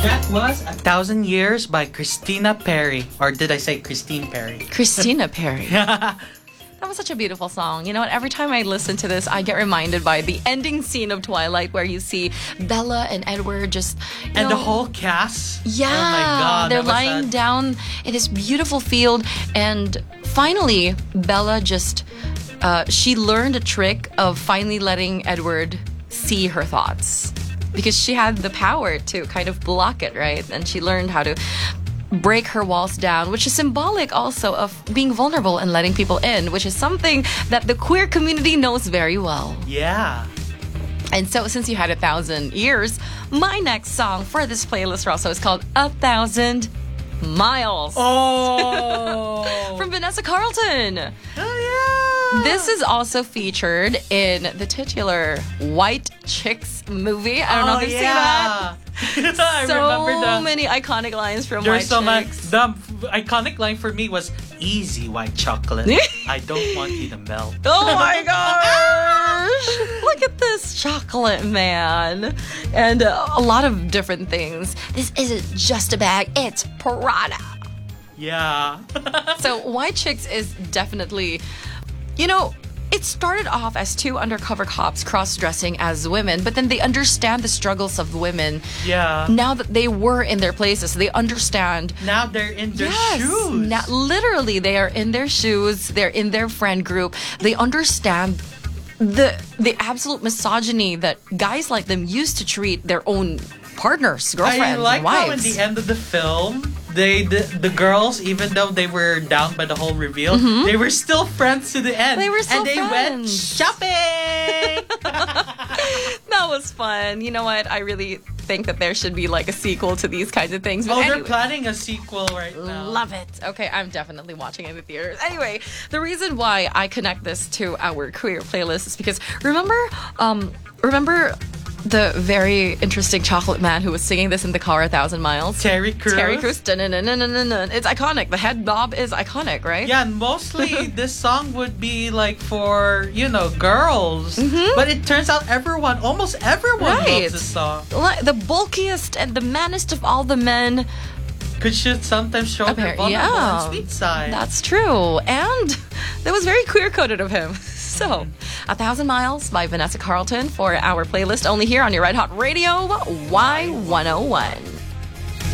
That was 1,000 Years by Christina Perry. Or did I say Christine Perry? Christina Perry. That was such a beautiful song. You know what? Every time I listen to this, I get reminded by the ending scene of Twilight where you see Bella and Edward just... And the whole cast. Yeah. Oh my God. They're lying down in this beautiful field. And finally, Bella just... she learned a trick of finally letting Edward see her thoughts. Because she had the power to kind of block it, right? And she learned how to break her walls down, which is symbolic also of being vulnerable and letting people in, which is something that the queer community knows very well. Yeah. And so since you had 1,000 years, my next song for this playlist also is called 1,000 Miles. Oh! From Vanessa Carlton. Oh, yeah! This is also featured in the titular White Chicks movie. I don't know if you've seen that. I remember So many iconic lines from There's White so much. Chicks. The iconic line for me was "Easy white chocolate. I don't want you to melt." Oh my gosh! Look at this chocolate man. And a lot of different things. This isn't just a bag, it's Prada. Yeah. So White Chicks is definitely, you know, it started off as two undercover cops cross-dressing as women, but then they understand the struggles of women. Yeah. Now that they were in their places, they understand. Now they're in their Yes, shoes. now, literally, they are in their shoes. They're in their friend group. They understand the absolute misogyny that guys like them used to treat their own partners, girlfriends, I like and how in wives. the end of the film, the girls, even though they were down by the whole reveal, they were still friends to the end. They were still and they went friends. shopping. That was fun. You know what? I really think that there should be like a sequel to these kinds of things. But They're anyway, planning a sequel right now. love it. Okay, I'm definitely watching it in the theaters. Anyway, the reason why I connect this to our queer playlist is because remember the very interesting chocolate man who was singing this in the car 1,000 miles? Terry Crews. Terry Crews. Dun-dun-dun-dun-dun-dun. It's iconic. The head bob is iconic, right? Yeah, and mostly this song would be like for, girls. But it turns out almost everyone Right. loves this song. The bulkiest and the maddest of all the men. Could should sometimes show their vulnerable and sweet side. That's true. And that was very queer-coded of him. So, 1,000 Miles by Vanessa Carlton for our playlist only here on your Red Hot Radio Y101.